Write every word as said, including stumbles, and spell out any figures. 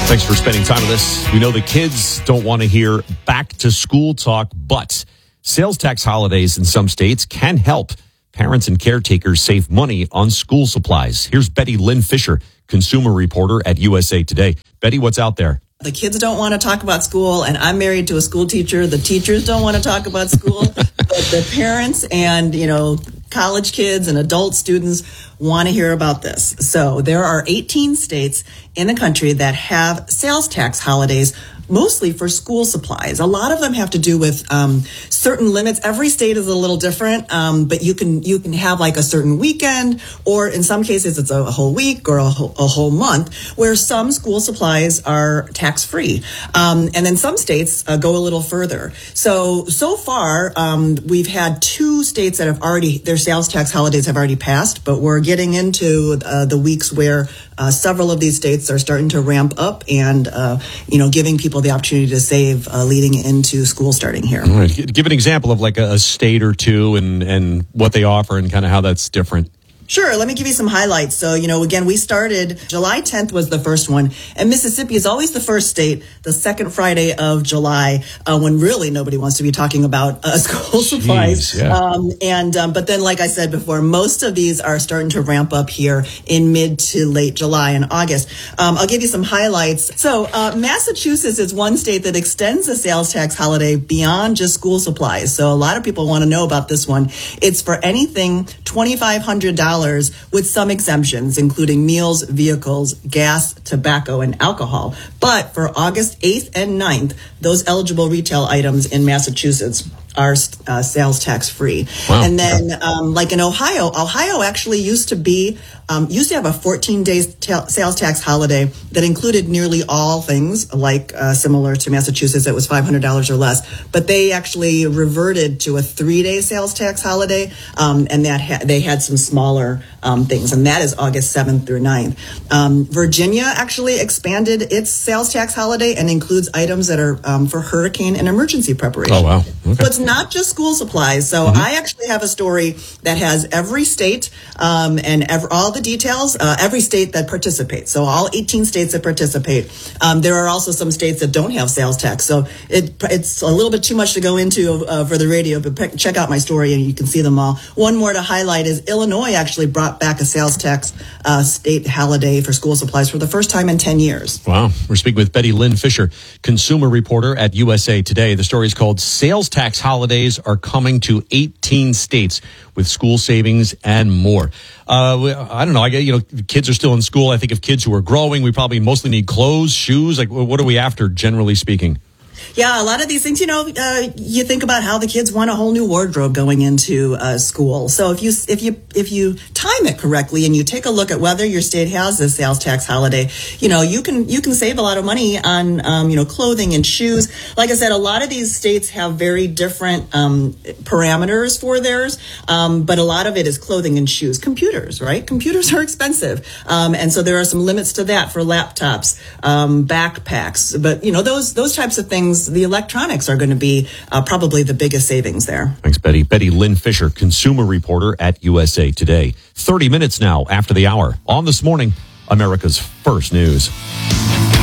Thanks for spending time with us. We know the kids don't want to hear back to school talk, but sales tax holidays in some states can help parents and caretakers save money on school supplies. Here's Betty Lynn Fisher, consumer reporter at U S A Today. Betty, what's out there? The kids don't want to talk about school, and I'm married to a school teacher. The teachers don't want to talk about school, but the parents and, you know, college kids and adult students want to hear about this. So there are eighteen states in the country that have sales tax holidays, mostly for school supplies. A lot of them have to do with um, certain limits. Every state is a little different, um, but you can you can have like a certain weekend, or in some cases it's a whole week or a whole, a whole month, where some school supplies are tax-free. Um, and then some states uh, go a little further. So, so far, um, we've had two states that have already, their sales tax holidays have already passed, but we're getting into uh, the weeks where uh, several of these states are starting to ramp up and, uh, you know, giving people the opportunity to save uh, leading into school starting here. All right. Give an example of like a, a state or two and, and what they offer and kind of how that's different. Sure. Let me give you some highlights. So, you know, again, we started, July tenth was the first one, and Mississippi is always the first state, the second Friday of July, uh, when really nobody wants to be talking about uh, school Jeez, supplies. yeah. Um, and, um, but then, like I said before, most of these are starting to ramp up here in mid to late July and August. Um, I'll give you some highlights. So, uh, Massachusetts is one state that extends the sales tax holiday beyond just school supplies. So a lot of people want to know about this one. It's for anything twenty-five hundred dollars with some exemptions, including meals, vehicles, gas, tobacco, and alcohol. But for August eighth and ninth, those eligible retail items in Massachusetts are uh, sales tax free. Wow. And then, um, like in Ohio, Ohio actually used to be, um, used to have a fourteen day ta- sales tax holiday that included nearly all things, like uh, similar to Massachusetts, it was five hundred dollars or less. But they actually reverted to a three day sales tax holiday, um, and that ha- they had some smaller um, things, and that is August seventh through ninth. Um, Virginia actually expanded its sales tax holiday and includes items that are um, for hurricane and emergency preparation. Oh, wow. Okay. So it's not just school supplies. So mm-hmm. I actually have a story that has every state um, and ev- all the details, uh, every state that participates. So all eighteen states that participate. Um, there are also some states that don't have sales tax. So it, it's a little bit too much to go into uh, for the radio, but pe- check out my story and you can see them all. One more to highlight is Illinois actually brought back a sales tax uh, state holiday for school supplies for the first time in ten years. Wow. We're speaking with Betty Lynn Fisher, consumer reporter at U S A Today. The story is called Sales Tax Holidays Are Coming to eighteen States with School Savings and More. Uh, I don't know. I get, you know, kids are still in school. I think of kids who are growing. We probably mostly need clothes, shoes. Like, what are we after, generally speaking? Yeah, a lot of these things, you know, uh, you think about how the kids want a whole new wardrobe going into uh, school. So if you if you if you time it correctly and you take a look at whether your state has a sales tax holiday, you know, you can you can save a lot of money on um, you know, clothing and shoes. Like I said, a lot of these states have very different um, parameters for theirs, um, but a lot of it is clothing and shoes. Computers, right? Computers are expensive, um, and so there are some limits to that for laptops, um, backpacks. But you know, those those types of things. The electronics are going to be uh, probably the biggest savings there. Thanks, Betty. Betty Lynn Fisher, consumer reporter at U S A Today. thirty minutes now after the hour on This Morning, America's First News.